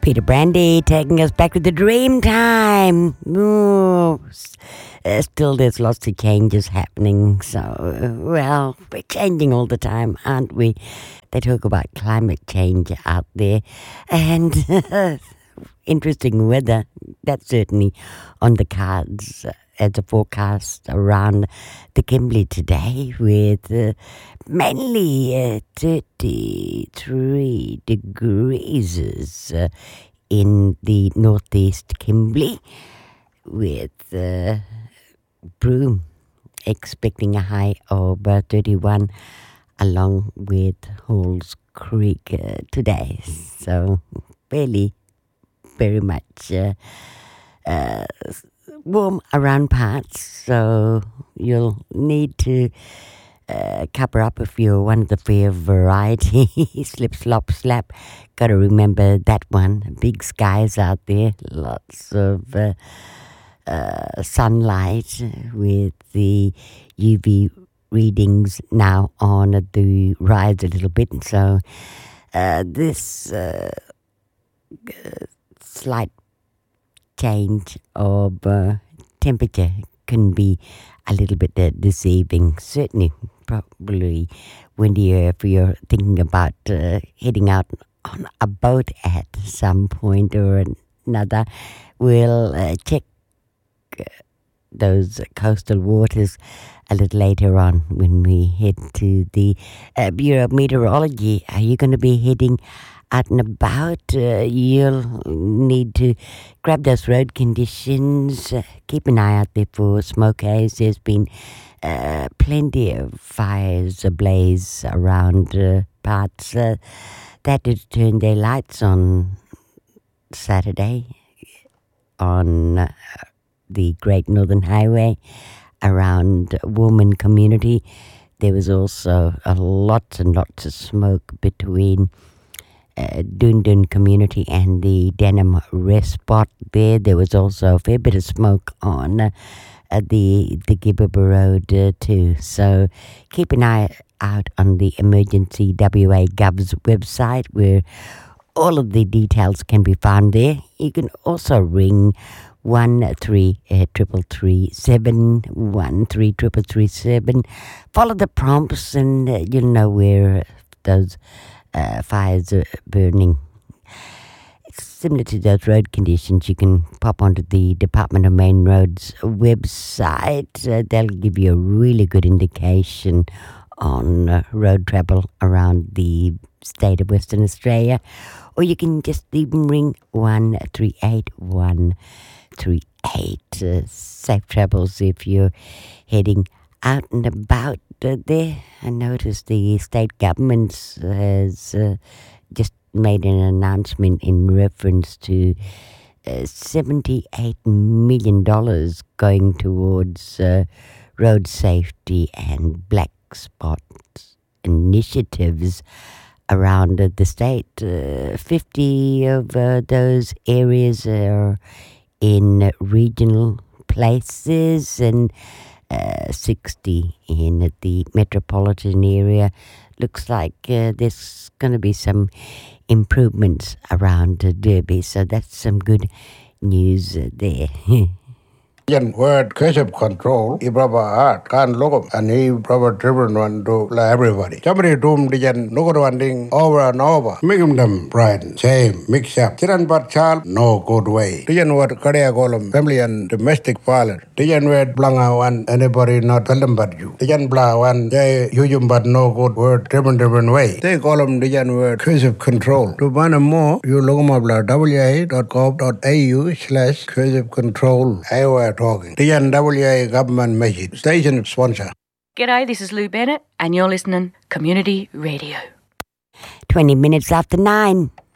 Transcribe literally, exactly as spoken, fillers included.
Peter Brandy taking us back to the dream time. Ooh, uh, still, there's lots of changes happening. So, uh, well, we're changing all the time, aren't we? They talk about climate change out there. And interesting weather. That's certainly on the cards uh, as a forecast around the Kimberley today, with uh, mainly uh, thirty-three degrees uh, in the northeast Kimberley, with uh, Broome expecting a high of uh, thirty-one, along with Halls Creek uh, today. So fairly, very much uh, uh, warm around parts, so you'll need to uh, cover up if you're one of the fair variety. Slip, slop, slap. Got to remember that one. Big skies out there, lots of uh, uh, sunlight, with the U V readings now on the rise a little bit. So uh, this uh, slight change of uh, temperature can be a little bit uh, deceiving. Certainly, probably windier if you're thinking about uh, heading out on a boat at some point or another. We'll uh, check uh, those coastal waters a little later on when we head to the uh, Bureau of Meteorology. Are you going to be heading out and about? Uh, you'll need to grab those road conditions. Uh, keep an eye out there for smoke haze. There's been uh, plenty of fires ablaze around uh, parts uh, that did turn their lights on Saturday on uh, the Great Northern Highway around Woolman community. There was also a lots and lots of smoke between Uh, Dundun community and the Denham rest spot there. There was also a fair bit of smoke on uh, uh, the the Gibberba Road uh, too. So keep an eye out on the Emergency W A Gov's website, where all of the details can be found there. You can also ring one three triple three seven one three triple three seven. Follow the prompts, and uh, you'll know where those Uh, fires are burning. It's similar to those road conditions. You can pop onto the Department of Main Roads website. Uh, they'll give you a really good indication on uh, road travel around the state of Western Australia. Or you can just even ring one three eight one three eight. Uh, safe travels if you're heading out and about uh, there. I noticed the state government has uh, just made an announcement in reference to uh, seventy-eight million dollars going towards uh, road safety and black spot initiatives around uh, the state. Uh, fifty of uh, those areas are in uh, regional places, and Uh, sixty in the metropolitan area. Looks like uh, there's going to be some improvements around uh, Derby, so that's some good news uh, there. Yan word Keshav control, Ibraba art, can look and he proper driven one to everybody. Somebody doom the yan no one ding over and over. Make them pride, shame, mix up. Chiran but child, no good way. The yan word Korea column, family and domestic violence. The yan word blanga one, anybody not tell them but you. The yan blah one, they hujum but no good word, driven driven way. They call them the yan word Keshav control. To find more, you look them up w a dot gov dot a u slash Keshav control. I talking. The N W A government message. Station sponsor. G'day, this is Lou Bennett, and you're listening Community Radio. twenty minutes after nine.